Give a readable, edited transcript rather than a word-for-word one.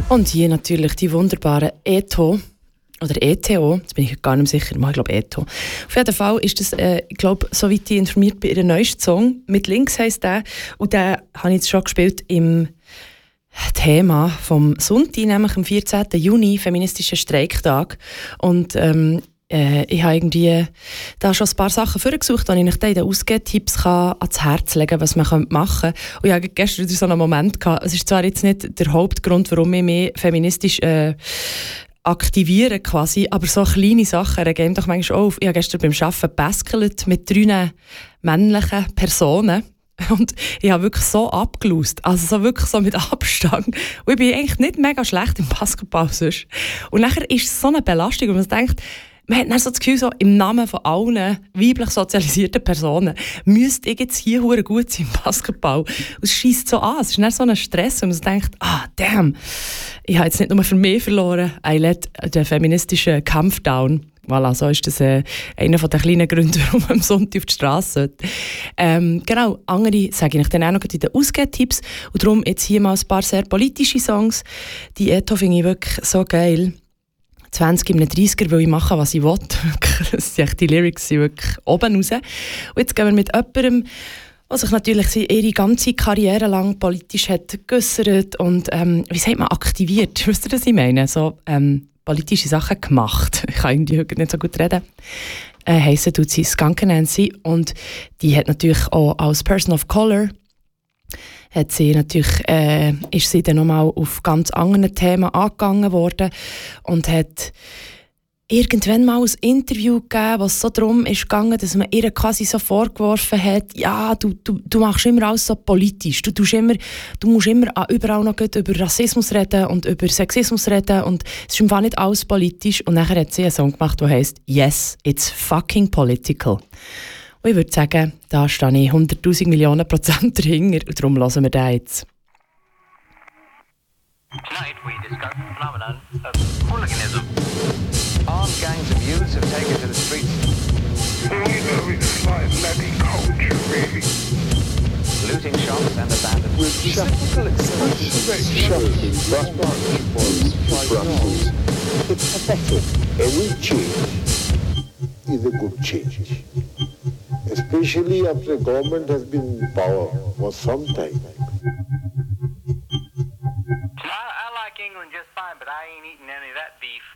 Und hier natürlich die wunderbare Eto. Oder ETO, jetzt bin ich gar nicht mehr sicher, ich glaube Eto. Auf jeden Fall ist das, ich glaube, soweit ich informiert bin, ihr neuester Song. «Mit links» heisst der. Und den habe ich jetzt schon gespielt im Thema vom Sonntag, nämlich am 14. Juni, feministischen Streiktag. Und ich habe irgendwie da schon ein paar Sachen vorgesucht, die ich euch in den Ausgehtipps ans Herz legen kann, was man machen könnte. Und ich hatte gestern wieder so einen Moment gehabt. Es ist zwar jetzt nicht der Hauptgrund, warum ich mich feministisch aktivieren quasi, aber so kleine Sachen regen doch manchmal auf. Ich habe gestern beim Arbeiten baskelt mit 3 männlichen Personen und ich habe wirklich so abgelost, also so wirklich so mit Abstand. Und ich bin eigentlich nicht mega schlecht im Basketball sonst. Und nachher ist es so eine Belastung, und man denkt, man hat dann so das Gefühl, so im Namen von allen weiblich sozialisierten Personen müsste ich jetzt hier hure gut sein im Basketball. Und es scheisst so an, es ist dann so ein Stress, und man denkt, damn, ich habe jetzt nicht nur für mich verloren, I let den feministischen Kampf down. Voilà, so ist das einer der kleinen Gründe, warum man am Sonntag auf die Straße sollte. Genau, andere sage ich dann auch noch in den Ausgehtipps. Und darum jetzt hier mal ein paar sehr politische Songs. Die Eto finde ich wirklich so geil. 20 in einem 30er, weil ich mache, was ich will. Die Lyrics sind wirklich oben raus. Und jetzt gehen wir mit jemandem, der sich natürlich ihre ganze Karriere lang politisch hat geäussert und, wie sagt man, aktiviert. Wisst ihr, was ich meine? So, politische Sachen gemacht. Ich kann irgendwie heute nicht so gut reden. Heissen tut sie Skunky Nancy, und die hat natürlich auch als Person of Color hat sie natürlich, ist sie dann nochmal auf ganz anderen Themen angegangen worden und hat irgendwann mal ein Interview gegeben, was so darum ist gegangen, dass man ihr quasi so vorgeworfen hat, ja, du machst immer alles so politisch, du musst immer überall noch über Rassismus reden und über Sexismus reden, und es ist einfach nicht alles politisch. Und nachher hat sie einen Song gemacht, der heisst «Yes, it's fucking political». Und ich würde sagen, da stehe ich 100'000 Millionen % dahinter, und darum hören wir den jetzt. Tonight we discuss the phenomenon of hooliganism. Armed gangs of youths have taken to the streets. All you know is like bloody culture, really. Looting shops and abandoned... With typical expression. Shocking, it's pathetic. Any change is a good change. Especially after the government has been in power for some time. I like England just fine, but I ain't eating any of that beef.